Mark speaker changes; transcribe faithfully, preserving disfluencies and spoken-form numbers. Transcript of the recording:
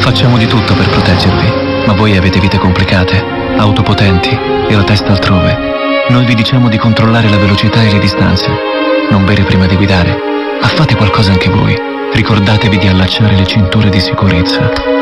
Speaker 1: Facciamo di tutto per proteggervi, ma voi avete vite complicate, auto potenti e la testa altrove. Noi vi diciamo di controllare la velocità e le distanze, non bere prima di guidare, ma fate qualcosa anche voi. Ricordatevi di allacciare le cinture di sicurezza.